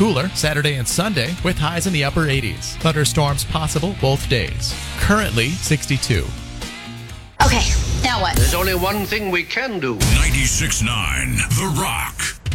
cooler Saturday and Sunday with highs in the upper 80s. Thunderstorms possible both days. Currently 62. Okay, now what? There's only one thing we can do. 96.9 The Rock.